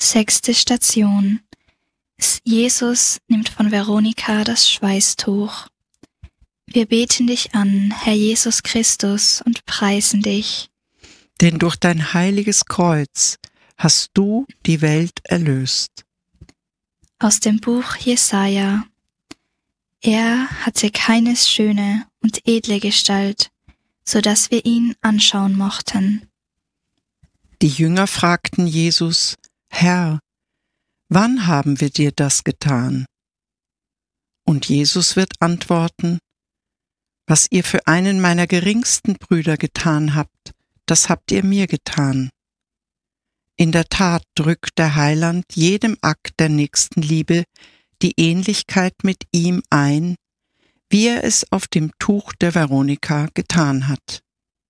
6. Station. Jesus nimmt von Veronika das Schweißtuch. Wir beten dich an, Herr Jesus Christus, und preisen dich. Denn durch dein heiliges Kreuz hast du die Welt erlöst. Aus dem Buch Jesaja. Er hatte keine schöne und edle Gestalt, so dass wir ihn anschauen mochten. Die Jünger fragten Jesus: Herr, wann haben wir dir das getan? Und Jesus wird antworten: Was ihr für einen meiner geringsten Brüder getan habt, das habt ihr mir getan. In der Tat drückt der Heiland jedem Akt der Nächstenliebe die Ähnlichkeit mit ihm ein, wie er es auf dem Tuch der Veronika getan hat.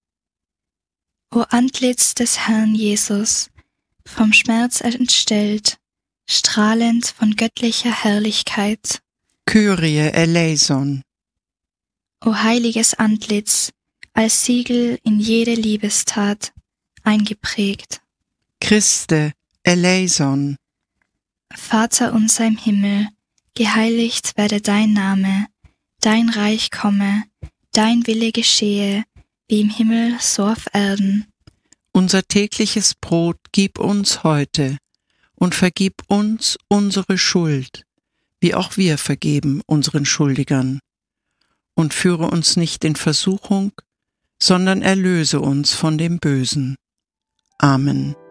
O Antlitz des Herrn Jesus, vom Schmerz entstellt, strahlend von göttlicher Herrlichkeit. Kyrie eleison. O heiliges Antlitz, als Siegel in jede Liebestat eingeprägt. Christe eleison. Vater unser im Himmel, geheiligt werde dein Name, dein Reich komme, dein Wille geschehe, wie im Himmel so auf Erden. Unser tägliches Brot gib uns heute und vergib uns unsere Schuld, wie auch wir vergeben unseren Schuldigern. Und führe uns nicht in Versuchung, sondern erlöse uns von dem Bösen. Amen.